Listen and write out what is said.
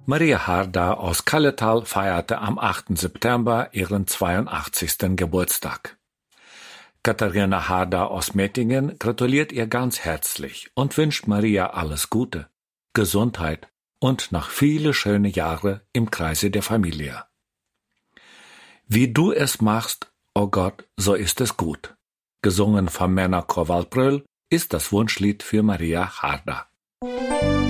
Maria Harda aus Kalletal feierte am 8. September ihren 82. Geburtstag. Katharina Harda aus Mettingen gratuliert ihr ganz herzlich und wünscht Maria alles Gute, Gesundheit und noch viele schöne Jahre im Kreise der Familie. Wie du es machst, o Gott, so ist es gut. Gesungen vom Männerchor Waldbröl ist das Wunschlied für Maria Harda.